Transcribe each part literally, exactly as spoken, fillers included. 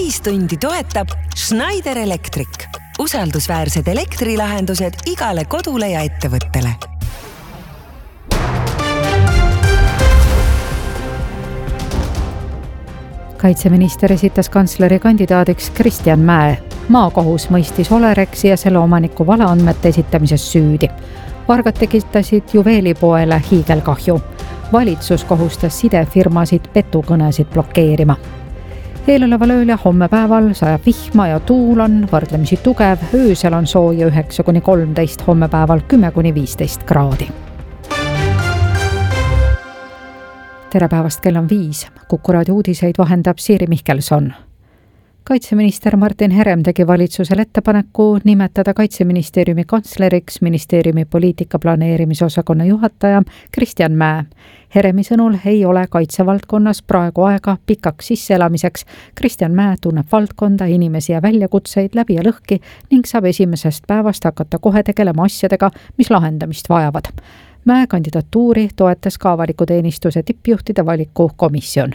viis tundi toetab Schneider Electric. Usaldusväärsed elektrilahendused igale kodule ja ettevõttele. Kaitseminister esitas kantsleri kandidaadiks Kristjan Mäe. Maakohus mõistis Olerexi ja selle omaniku valeandmete esitamises süüdi. Vargad tekitasid juveelipoele hiigelkahju. Valitsus kohustas sidefirmasid pettukõnesid blokeerima. Eeloleval ööl ja homme päeval sajab vihma ja tuul on võrdlemisi tugev. Öösel on sooja üheksa kuni kolmteist, homme päeval kümme kuni viisteist kraadi. Tere päevast, kell on viis. Kuku raadio uudiseid vahendab Siiri Mihkelson. Kaitseminister Martin Herem tegi valitsusel ettepaneku nimetada Kaitseministeeriumi kantsleriks ministeeriumi poliitika planeerimisosakonna juhataja Kristjan Mäe. Heremi sõnul ei ole kaitsevaldkonnas praegu aega pikaks sisseelamiseks. Kristjan Mäe tunneb valdkonda, inimesi ja väljakutseid läbi ja lõhki ning saab esimesest päevast hakata kohe tegelema asjadega, mis lahendamist vajavad. Mäe kandidatuuri toetas ka avaliku teenistuse tippjuhtide valiku komisjon.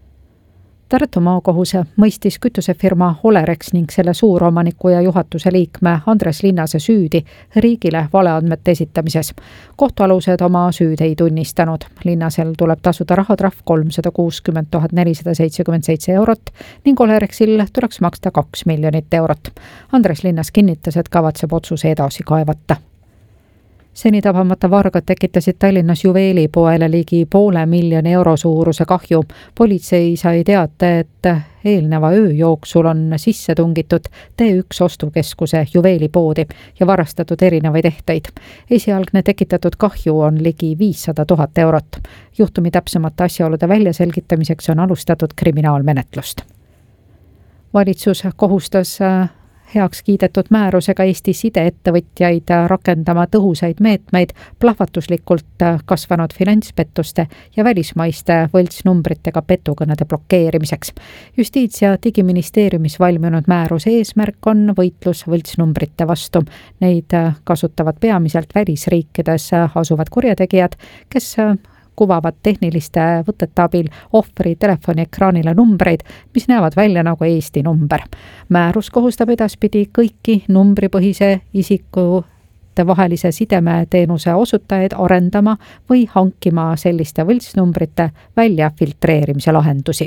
Tartu maakohus mõistis kütusefirma Olerex ning selle suuromaniku ja juhatuse liikme Andres Linnase süüdi riigile valeandmete esitamises. Kohtualused oma süüd ei tunnistanud. Linnasel tuleb tasuda rahatrahv kolmsada kuuskümmend tuhat nelisada seitsekümmend seitse eurot ning Olerexil tuleks maksta kaks miljonit eurot. Andres Linnas kinnitas, et kavatseb otsuse edasi kaevata. Seni tabamata vargad tekitasid Tallinnas juveelipoele ligi poole miljoni euro suuruse kahju. Politsei sai teate, et eelneva öö jooksul on sisse tungitud T üks ostukeskuse juveelipoodi ja varastatud erinevaid ehteid. Esialgne tekitatud kahju on ligi viissada tuhat eurot. Juhtumi täpsemate asjaolude väljaselgitamiseks on alustatud kriminaalmenetlust. Valitsus kohustas heaks kiidetud määrusega Eesti sideettevõtjaid rakendama tõhusaid meetmeid plahvatuslikult kasvanud finantspettuste ja välismaiste võltsnumbritega pettukõnede blokeerimiseks. Justiits- ja digiministeeriumis valminud määruse eesmärk on võitlus võltsnumbrite vastu. Neid kasutavad peamiselt välisriikides asuvad kurjategijad, kes kuvavad tehniliste võtete abil ohvri telefoni ekraanile numbreid, mis näevad välja nagu Eesti number. Määrus kohustab edaspidi kõiki numbripõhise isikute vahelise sideme teenuse osutajaid arendama või hankima selliste võltsnumbrite välja filtreerimise lahendusi.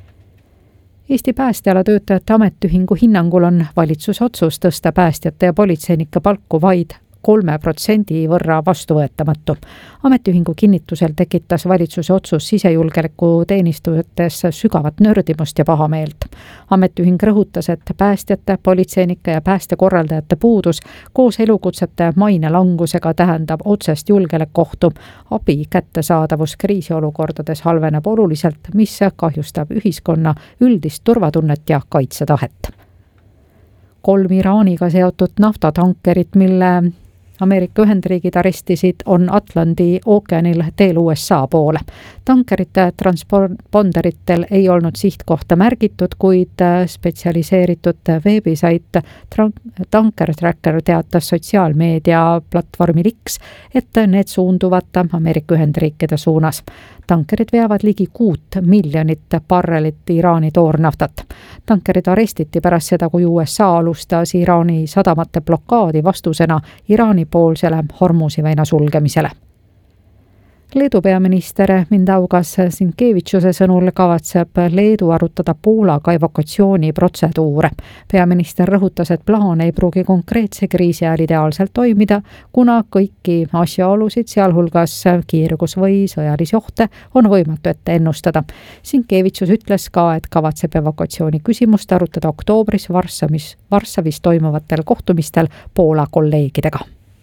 Eesti päästeala töötajate ametiühingu hinnangul on valitsuse otsus tõsta päästjate ja politseinike palku vaid kolme protsendi võrra vastuvõetamatu. Ametiühingu kinnitusel tekitas valitsuse otsus sisejulgeoleku teenistujatesse sügavat nördimust ja pahameelt. Ametiühing rõhutas, et päästjate, politseinike ja päästekorraldajate puudus koos elukutsete maine langusega tähendab otsest julgeolekuohtu. Abi kättesaadavus kriisiolukordades halveneb oluliselt, mis kahjustab ühiskonna üldist turvatunnet ja kaitsetahet. Kolm Iraaniga seotud naftatankerit, mille Ameerika Ühendriigid arestisid, on Atlandi ookeanil teel U S A poole. Tankerite transponderitel ei olnud sihtkohta märgitud, kuid spetsialiseeritud veebisait Tanker Tracker teatas sotsiaalmeedia platvormi X, et need suunduvad Ameerika Ühendriikide suunas. Tankerid veavad ligi kuut miljonit barrelit Iraani toornaftat. Tankerid arestiti pärast seda, kui U S A alustas Iraani sadamate blokaadi vastusena Iraani poolsele Hormuzi väina sulgemisele. Leedu peaminister Mindaugas Sinkevitšuse sõnul kavatseb Leedu arutada Poolaga evakuatsiooniprotseduure. Peaminister rõhutas, et plaan ei pruugi konkreetse kriisi ajal ideaalselt toimida, kuna kõiki asjaolusid, sealhulgas kiirgus või sõjalisi ohte, on võimatu ette ennustada. Sinkevitšus ütles ka, et kavatseb evakuatsiooni küsimust arutada oktoobris Varssavis, Varssavis toimuvatel kohtumistel Poola kolleegidega.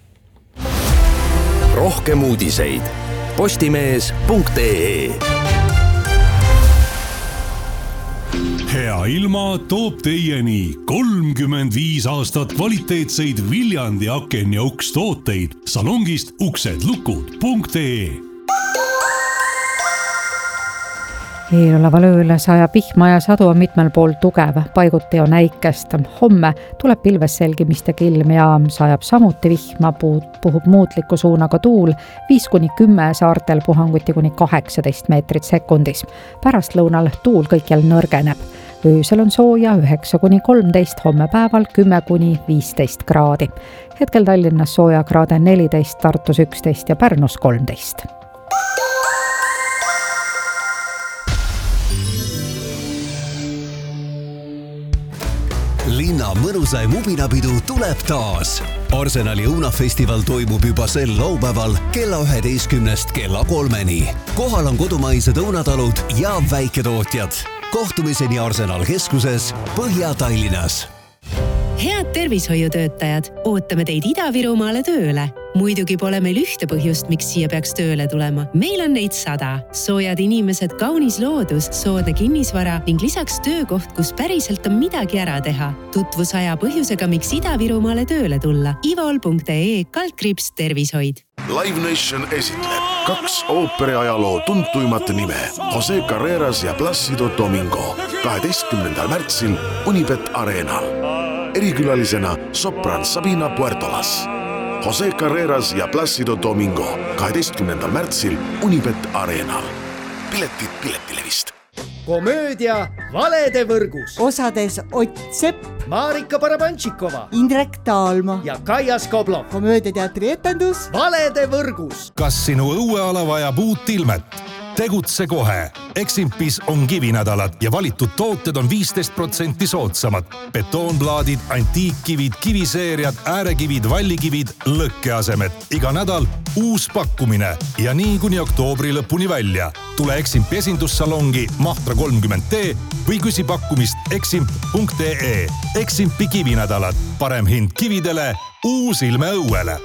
Rohkem uudiseid postimees punkt ee. Hea ilma toob teieni kolmkümmend viis aastat kvaliteetseid Viljandi aken ja uks tooteid salongist uksedlukud punkt ee. Eeloleval ööl sajab vihma ja sadu on mitmel pool tugev, paiguti on äikest. Homme tuleb pilves selgimistega ilm ja sajab samuti vihma, puhub muutliku suunaga tuul, viis kuni kümme saartel puhanguti kuni kaheksateist meetrit sekundis. Pärast lõunal tuul kõikjal nõrgeneb. öösel on sooja üheksa kuni kolmteist, homme päeval kümme kuni viisteist kraadi. Hetkel Tallinnas soojakraade neliteist, Tartus üksteist ja Pärnus kolmteist. Linna mõnusaim ubinapidu tuleb taas. Arsenali õunafestival toimub juba sel laupäeval kella üheteistkümnest kella kolmeni. Kohal on kodumaised õunatalud ja väiketootjad. Kohtumiseni Arsenal keskuses Põhja-Tallinnas. Head tervishoiutöötajad, ootame teid Ida-Virumaale tööle. Muidugi pole meil ühte põhjust, miks siia peaks tööle tulema. Meil on neid sada. Soojad inimesed, kaunis loodus, soodne kinnisvara ning lisaks töökoht, kus päriselt on midagi ära teha. Tutvus aja põhjusega, miks Ida-Virumaale tööle tulla. ivol punkt ee kaldkriips tervishoid. Live Nation esitleb kaks ooperi ajaloo tuntuimat nime, Jose Carreras ja Plácido Domingo, kaheteistkümnendal märtsil Unibet Arenal. Erikülalisena sopran Sabina Puertolas. Jose Carreras ja Plácido Domingo, kaheteistkümnendal märtsil Unibet Arenal. Piletid Piletilevist. Komöödia Valede võrgus. Osades Ott Sepp, Marika Barabantšikova, Indrek Taalma ja Kaia Skoblov. Komöödiateatri etendus Valede võrgus. Kas sinu õueala vajab uut ilmet? Tegutse kohe. Eximpis on kivinädalad ja valitud tooted on viisteist protsenti soodsamad. Betoonplaadid, antiikkivid, kiviseeriad, äärekivid, vallikivid, lõkkeasemed. Iga nädal uus pakkumine ja nii kuni oktoobri lõpuni välja. Tule Eximpi esindussalongi Mahtra kolmkümmend D või küsi pakkumist eximp punkt ee. Eximpi kivinädalad. Parem hind kividele, uus ilme õuele.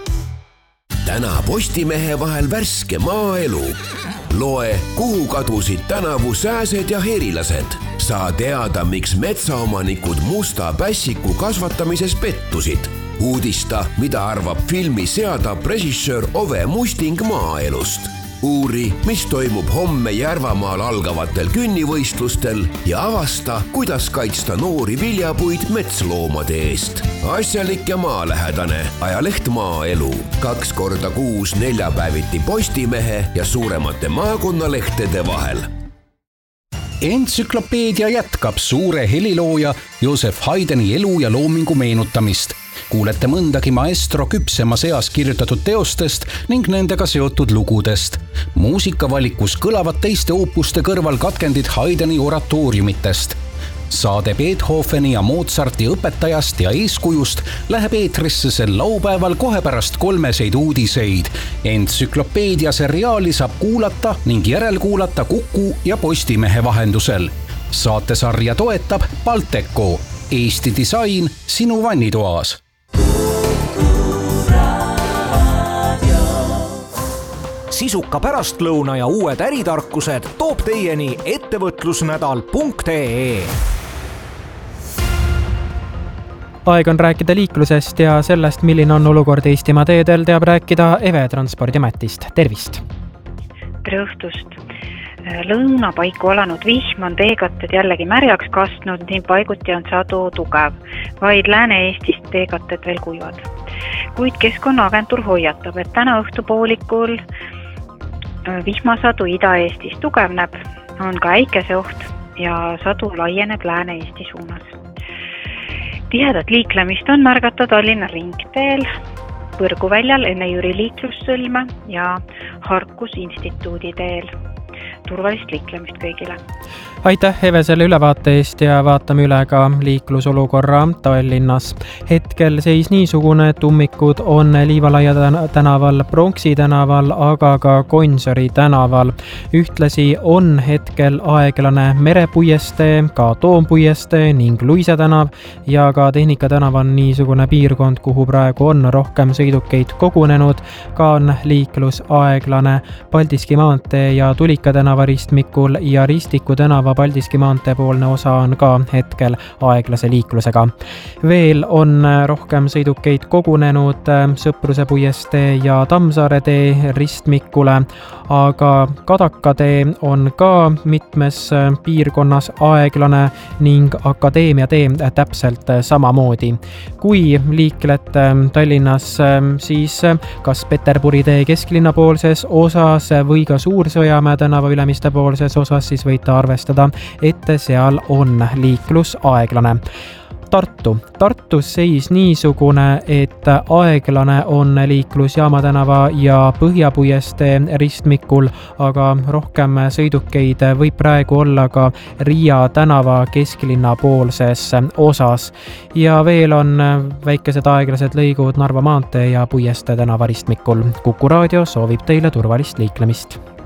Täna Postimehe vahel värske maaelu. Loe, kuhu kadusid tänavu sääsed ja herilased. Saa teada, miks metsaomanikud musta pässiku kasvatamises pettusid. Uudista, mida arvab filmi seadab režissöör Ove Musting maaelust. Uuri, mis toimub homme Järvamaal algavatel künnivõistlustel ja avasta, kuidas kaitsta noori viljapuid metsloomade eest. Asjalik ja maalähedane ajaleht Maaelu. Kaks korda kuus neljapäeviti Postimehe ja suuremate maakonnalehtede vahel. Entsüklopeedia jätkab suure helilooja Joseph Haydni elu ja loomingu meenutamist. Kuulete mõndagi maestro küpsema seas kirjutatud teostest ning nendega seotud lugudest. Muusikavalikus kõlavad teiste oopuste kõrval katkendid Haydni oratooriumitest. Saade Beethoveni ja Mozarti õpetajast ja eeskujust läheb eetrisse sel laupäeval kohe pärast kolmeseid uudiseid. Entsüklopeedia seriaali saab kuulata ning järelkuulata Kuku ja Postimehe vahendusel. Saatesarja toetab Balteco, Eesti disain sinu vannitoas. Sisuka pärastlõuna ja uued äritarkused toob teieni ettevõtlusnädal punkt ee. Aeg on rääkida liiklusest ja sellest, milline on olukord Eestimaa teedel, teab rääkida Eve Transpordiametist. Tervist! Tere õhtust! Lõuna paiku alanud vihm on teekatted jällegi märjaks kastnud, nii paiguti on sadu tugev, vaid Lääne-Eestist teekatted veel kuivad. Kuid Keskkonnaagentuur hoiatab, et täna õhtupoolikul vihmasadu Ida-Eestis tugevneb, on ka äikese oht ja sadu laieneb Lääne-Eesti suunas. Tihedat liiklemist on märgata Tallinna ringteel, Põrguväljal enne Jüri liiklussõlme ja Harkus instituudi teel. Turvalist liiklemist kõigile. Aitäh Eve selle ülevaate eest ja vaatame üle ka liiklusolukorra Tallinnas. Hetkel seis niisugune, et ummikud on Liivalaia tänaval, Pronksi tänaval, aga ka Gonsiori tänaval. Ühtlasi on hetkel aeglane Merepuiestee, ka Toompuiestee ning Luise tänav ja ka Tehnika tänav on niisugune piirkond, kuhu praegu on rohkem sõidukeid kogunenud. Ka on liiklus aeglane Paldiski maantee ja Tulika tänava ristmikul ja Ristiku tänava Paldiski maantee poolne osa on ka hetkel aeglase liiklusega. Veel on rohkem sõidukeid kogunenud Sõpruse puiestee ja Tammsaare tee ristmikule, aga Kadaka tee on ka mitmes piirkonnas aeglane ning Akadeemia tee täpselt samamoodi. Kui liiklete Tallinnas, siis kas Peterburi tee kesklinna poolses osas või ka Suur-Sõjamäe tänava ülemiste poolses osas, siis võite arvestada teada, et seal on liiklus aeglane. Tartu. Tartus seis niisugune, et aeglane on liiklus Jaama tänava ja Põhjapuiestee ristmikul, aga rohkem sõidukeid võib praegu olla ka Riia tänava kesklinna poolses osas. Ja veel on väikesed aeglased lõigud Narva maantee ja Puiestee tänava ristmikul. Kuku raadio soovib teile turvalist liiklemist.